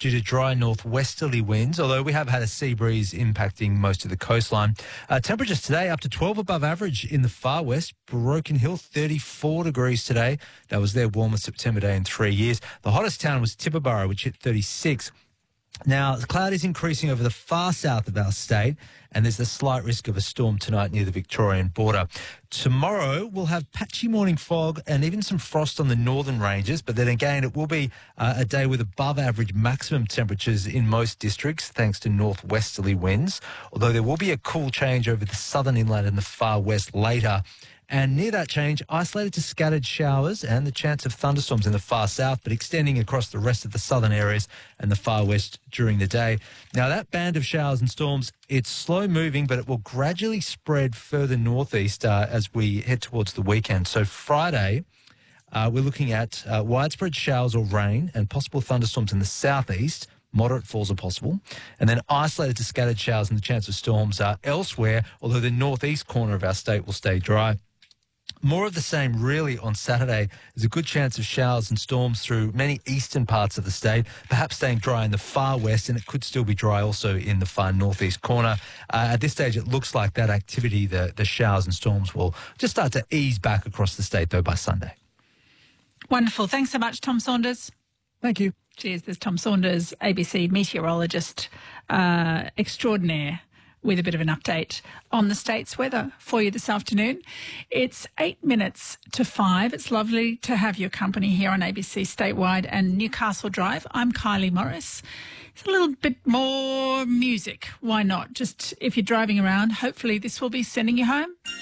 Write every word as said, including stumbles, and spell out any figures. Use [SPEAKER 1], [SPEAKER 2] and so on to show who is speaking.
[SPEAKER 1] due to dry northwesterly winds, although we have had a sea breeze impacting most of the coastline. Uh, temperatures today up to twelve above average in the far west. Broken Hill, thirty-four degrees today. That was their warmest September day in three years. The hottest town was Tibooburra, which hit thirty-six. Now, the cloud is increasing over the far south of our state, and there's a slight risk of a storm tonight near the Victorian border. Tomorrow, we'll have patchy morning fog and even some frost on the northern ranges, but then again, it will be uh, a day with above average maximum temperatures in most districts, thanks to northwesterly winds, although there will be a cool change over the southern inland and the far west later. And near that change, isolated to scattered showers and the chance of thunderstorms in the far south, but extending across the rest of the southern areas and the far west during the day. Now, that band of showers and storms, it's slow moving, but it will gradually spread further northeast uh, as we head towards the weekend. So Friday, uh, we're looking at uh, widespread showers or rain and possible thunderstorms in the southeast. Moderate falls are possible. And then isolated to scattered showers and the chance of storms are elsewhere, although the northeast corner of our state will stay dry. More of the same really on Saturday. There's a good chance of showers and storms through many eastern parts of the state, perhaps staying dry in the far west, and it could still be dry also in the far northeast corner. Uh, at this stage, it looks like that activity, the, the showers and storms, will just start to ease back across the state, though, by Sunday.
[SPEAKER 2] Wonderful. Thanks so much, Tom Saunders.
[SPEAKER 1] Thank you.
[SPEAKER 2] Cheers. There's Tom Saunders, A B C meteorologist uh, extraordinaire, with a bit of an update on the state's weather for you this afternoon. It's eight minutes to five. It's lovely to have your company here on A B C Statewide and Newcastle Drive. I'm Kylie Morris. It's a little bit more music. Why not? Just if you're driving around, hopefully this will be sending you home.